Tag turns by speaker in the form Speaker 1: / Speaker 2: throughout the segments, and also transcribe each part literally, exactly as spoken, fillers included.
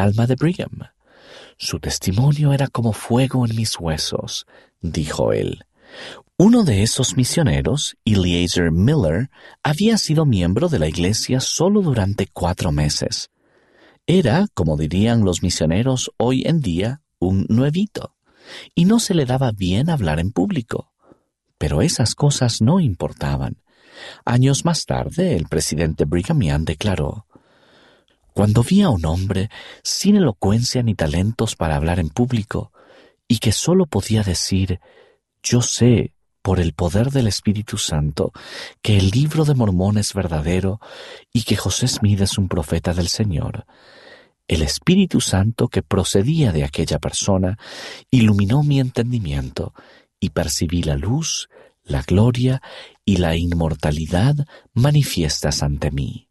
Speaker 1: alma de Brigham. Su testimonio era como fuego en mis huesos, dijo él. Uno de esos misioneros, Eliezer Miller, había sido miembro de la iglesia solo durante cuatro meses. Era, como dirían los misioneros hoy en día, un nuevito, y no se le daba bien hablar en público. Pero esas cosas no importaban. Años más tarde, el presidente Brigham Young declaró: «Cuando vi a un hombre sin elocuencia ni talentos para hablar en público, y que solo podía decir, yo sé, por el poder del Espíritu Santo, que el libro de Mormón es verdadero y que José Smith es un profeta del Señor, el Espíritu Santo que procedía de aquella persona iluminó mi entendimiento y percibí la luz, la gloria y la inmortalidad manifiestas ante mí».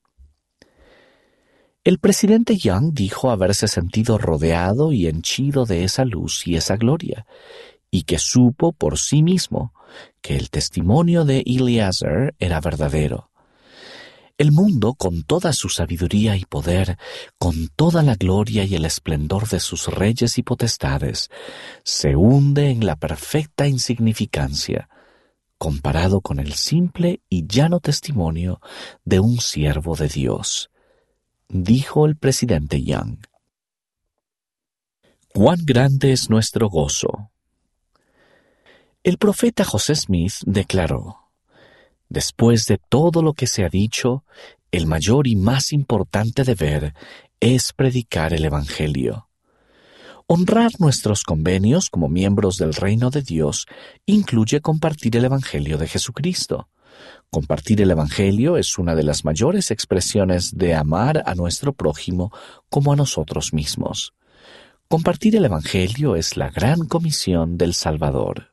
Speaker 1: El presidente Young dijo haberse sentido rodeado y henchido de esa luz y esa gloria, y que supo por sí mismo que el testimonio de Eliezer era verdadero. El mundo, con toda su sabiduría y poder, con toda la gloria y el esplendor de sus reyes y potestades, se hunde en la perfecta insignificancia, comparado con el simple y llano testimonio de un siervo de Dios, dijo el presidente Young. ¿Cuán grande es nuestro gozo? El profeta José Smith declaró: «Después de todo lo que se ha dicho, el mayor y más importante deber es predicar el Evangelio. Honrar nuestros convenios como miembros del reino de Dios incluye compartir el Evangelio de Jesucristo. Compartir el Evangelio es una de las mayores expresiones de amar a nuestro prójimo como a nosotros mismos. Compartir el Evangelio es la gran comisión del Salvador».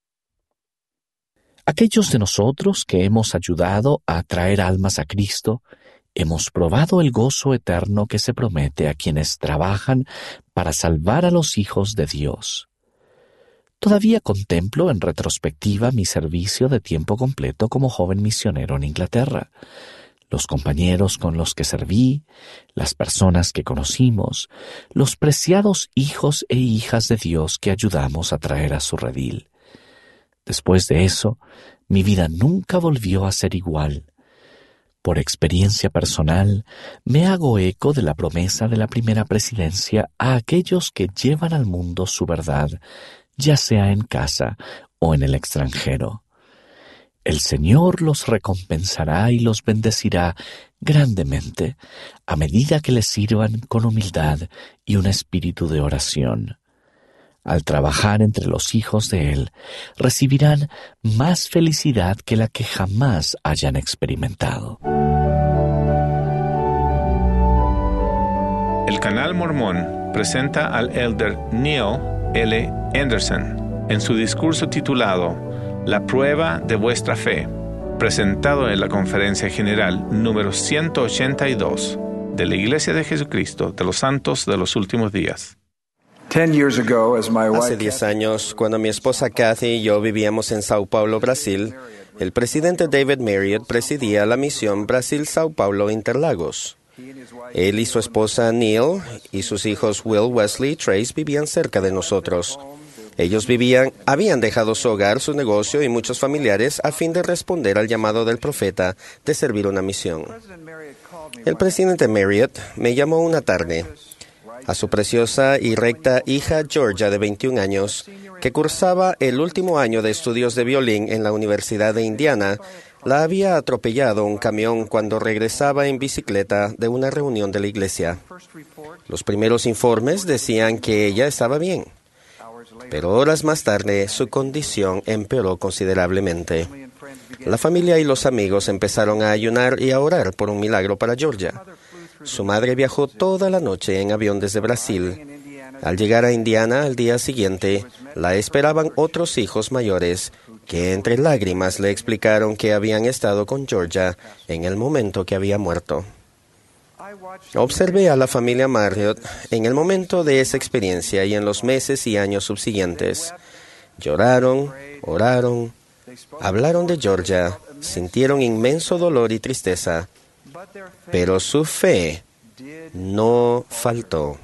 Speaker 1: Aquellos de nosotros que hemos ayudado a atraer almas a Cristo, hemos probado el gozo eterno que se promete a quienes trabajan para salvar a los hijos de Dios. Todavía contemplo en retrospectiva mi servicio de tiempo completo como joven misionero en Inglaterra, los compañeros con los que serví, las personas que conocimos, los preciados hijos e hijas de Dios que ayudamos a traer a su redil. Después de eso, mi vida nunca volvió a ser igual. Por experiencia personal, me hago eco de la promesa de la primera presidencia a aquellos que llevan al mundo su verdad, ya sea en casa o en el extranjero. El Señor los recompensará y los bendecirá grandemente a medida que les sirvan con humildad y un espíritu de oración. Al trabajar entre los hijos de Él, recibirán más felicidad que la que jamás hayan experimentado.
Speaker 2: El Canal Mormón presenta al elder Neil L. Anderson en su discurso titulado La prueba de vuestra fe, presentado en la Conferencia General número ciento ochenta y dos de la Iglesia de Jesucristo de los Santos de los Últimos Días.
Speaker 3: Hace diez años, cuando mi esposa Kathy y yo vivíamos en Sao Paulo, Brasil, el presidente David Marriott presidía la misión Brasil-Sao Paulo-Interlagos. Él y su esposa Neil y sus hijos Will, Wesley y Trace vivían cerca de nosotros. Ellos vivían, habían dejado su hogar, su negocio y muchos familiares a fin de responder al llamado del profeta de servir una misión. El presidente Marriott me llamó una tarde. A su preciosa y recta hija Georgia, de veintiún años, que cursaba el último año de estudios de violín en la Universidad de Indiana, la había atropellado un camión cuando regresaba en bicicleta de una reunión de la iglesia. Los primeros informes decían que ella estaba bien, pero horas más tarde su condición empeoró considerablemente. La familia y los amigos empezaron a ayunar y a orar por un milagro para Georgia. Su madre viajó toda la noche en avión desde Brasil. Al llegar a Indiana al día siguiente, la esperaban otros hijos mayores que entre lágrimas le explicaron que habían estado con Georgia en el momento que había muerto. Observé a la familia Marriott en el momento de esa experiencia y en los meses y años subsiguientes. Lloraron, oraron, hablaron de Georgia, sintieron inmenso dolor y tristeza, pero su fe no faltó.